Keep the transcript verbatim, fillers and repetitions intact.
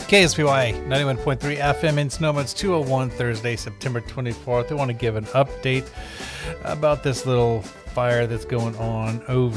K S P Y ninety-one point three F M in Sonoma. It's two oh one Thursday, September twenty-fourth. I want to give an update about this little fire that's going on over